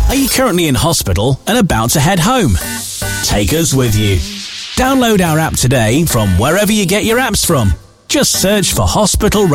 Are you currently in hospital and about to head home? Take us with you. Download our app today from wherever you get your apps from. Just search for Hospital